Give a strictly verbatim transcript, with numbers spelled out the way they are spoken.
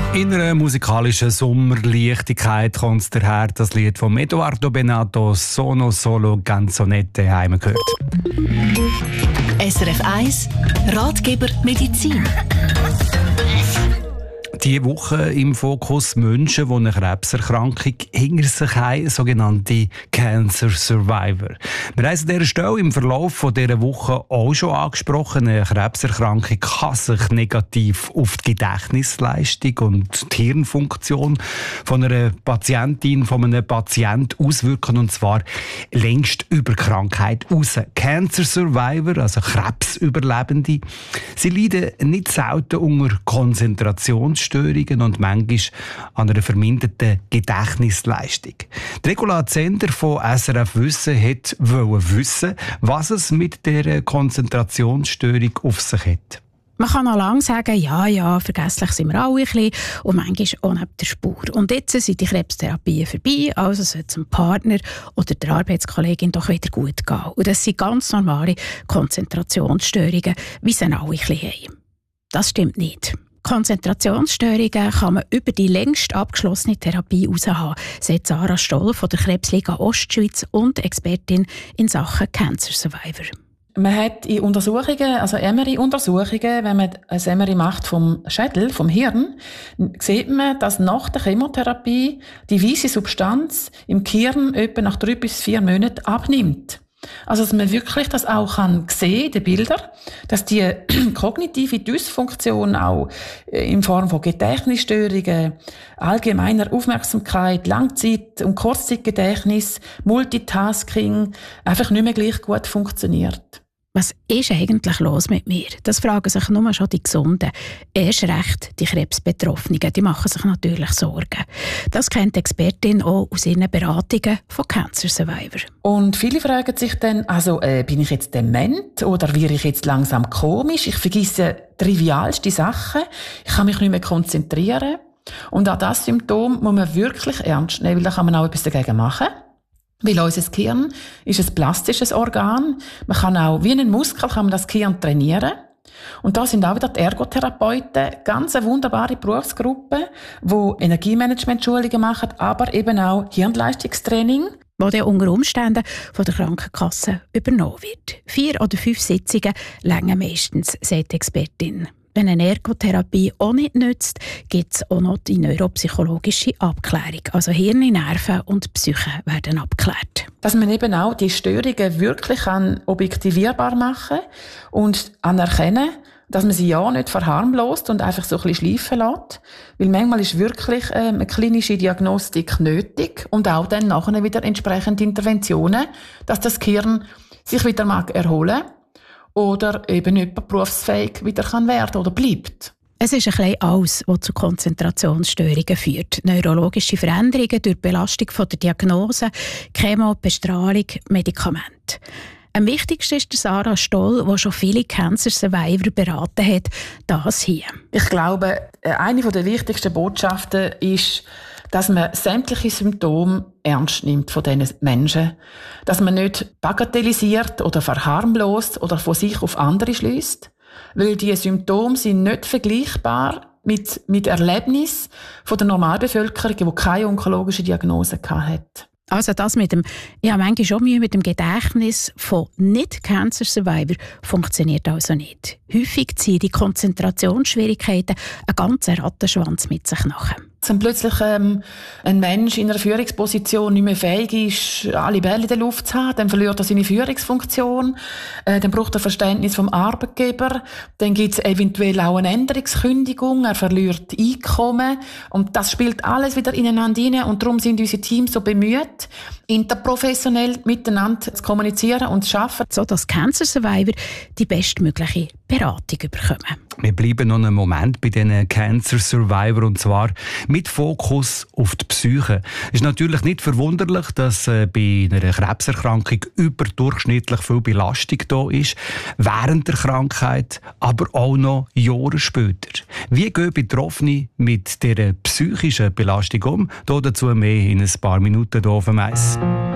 In einer musikalischen Sommerleichtigkeit kommt es daher, das Lied von Edoardo Bennato «Sono solo canzonette» heimgehört. S R F eins Ratgeber Medizin. Diese Woche im Fokus Menschen, die eine Krebserkrankung hinter sich haben, sogenannte Cancer Survivor. Wir haben an dieser Stelle im Verlauf von dieser Woche auch schon angesprochen, eine Krebserkrankung kann sich negativ auf die Gedächtnisleistung und die Hirnfunktion von einer Patientin, von einem Patienten auswirken, und zwar längst über die Krankheit raus. Cancer Survivor, also Krebsüberlebende, sie leiden nicht selten unter Konzentrationsstörungen und manchmal an einer verminderten Gedächtnisleistung. Die Regula Zender von S R F Wissen wollte wissen, was es mit dieser Konzentrationsstörung auf sich hat. Man kann noch lange sagen, ja, ja, vergesslich sind wir alle ein bisschen und manchmal auch neben der Spur. Und jetzt sind die Krebstherapien vorbei, also sollte es dem Partner oder der Arbeitskollegin doch wieder gut gehen. Und das sind ganz normale Konzentrationsstörungen, wie sie alle ein bisschen haben. Das stimmt nicht. Konzentrationsstörungen kann man über die längst abgeschlossene Therapie heraus haben, sagt Sarah Stoll von der Krebsliga Ostschweiz und Expertin in Sachen Cancer Survivor. Man hat in Untersuchungen, also M R I-Untersuchungen, wenn man ein M R I macht vom Schädel, vom Hirn, sieht man, dass nach der Chemotherapie die weiße Substanz im Gehirn etwa nach drei bis vier Monaten abnimmt. Also, dass man wirklich das auch kann sehen in den Bildern, dass die kognitive Dysfunktion auch in Form von Gedächtnisstörungen, allgemeiner Aufmerksamkeit, Langzeit- und Kurzzeitgedächtnis, Multitasking einfach nicht mehr gleich gut funktioniert. Was ist eigentlich los mit mir? Das fragen sich nur schon die Gesunden. Erst recht die Krebsbetroffenen, die machen sich natürlich Sorgen. Das kennt die Expertin auch aus ihren Beratungen von Cancer Survivor. Und viele fragen sich dann, also äh, bin ich jetzt dement oder werde ich jetzt langsam komisch? Ich vergesse trivialste Sachen, ich kann mich nicht mehr konzentrieren. Und auch das Symptom muss man wirklich ernst nehmen, weil da kann man auch etwas dagegen machen. Weil unser Gehirn ist ein plastisches Organ. Man kann auch, wie einen Muskel, kann man das Gehirn trainieren. Und da sind auch wieder die Ergotherapeuten, ganz eine wunderbare Berufsgruppe, die Energiemanagement-Schulungen machen, aber eben auch Hirnleistungstraining. Wo dann unter Umständen von der Krankenkasse übernommen wird. Vier oder fünf Sitzungen länger meistens, sagt die Expertin. Wenn eine Ergotherapie auch nicht nützt, gibt es auch noch die neuropsychologische Abklärung. Also Hirn, Nerven und Psyche werden abgeklärt. Dass man eben auch die Störungen wirklich objektivierbar machen kann und anerkennen, dass man sie ja nicht verharmlost und einfach so ein bisschen schleifen lässt. Weil manchmal ist wirklich ähm, eine klinische Diagnostik nötig und auch dann nachher wieder entsprechende Interventionen, dass das Gehirn sich wieder mag erholen oder eben jemand berufsfähig wieder kann werden oder bleibt. Es ist ein bisschen alles, was zu Konzentrationsstörungen führt. Neurologische Veränderungen durch Belastung von der Diagnose, Chemo, Bestrahlung, Medikamente. Am wichtigsten ist Sarah Stoll, die schon viele Cancer Survivor beraten hat, das hier. Ich glaube, eine der wichtigsten Botschaften ist, dass man sämtliche Symptome ernst nimmt von diesen Menschen. Dass man nicht bagatellisiert oder verharmlost oder von sich auf andere schließt. Weil diese Symptome sind nicht vergleichbar mit, mit Erlebnissen von der Normalbevölkerung, die keine onkologische Diagnose hatte. Also das mit dem, ich habe manchmal schon Mühe mit dem Gedächtnis von Nicht-Cancer-Survivor funktioniert also nicht. Häufig ziehen die Konzentrationsschwierigkeiten einen ganzen Rattenschwanz mit sich nach. Wenn plötzlich ähm, ein Mensch in einer Führungsposition nicht mehr fähig ist, alle Bälle in der Luft zu haben, dann verliert er seine Führungsfunktion, äh, dann braucht er Verständnis vom Arbeitgeber, dann gibt es eventuell auch eine Änderungskündigung, er verliert Einkommen und das spielt alles wieder ineinander hinein und darum sind unsere Teams so bemüht, interprofessionell miteinander zu kommunizieren und zu arbeiten, so dass Cancer Survivor die bestmögliche Beratung bekommen. Wir bleiben noch einen Moment bei diesen Cancer Survivor und zwar mit Fokus auf die Psyche. Es ist natürlich nicht verwunderlich, dass äh, bei einer Krebserkrankung überdurchschnittlich viel Belastung da ist, während der Krankheit, aber auch noch Jahre später. Wie gehen Betroffene mit dieser psychischen Belastung um? Dazu mehr in ein paar Minuten hier auf dem Eis.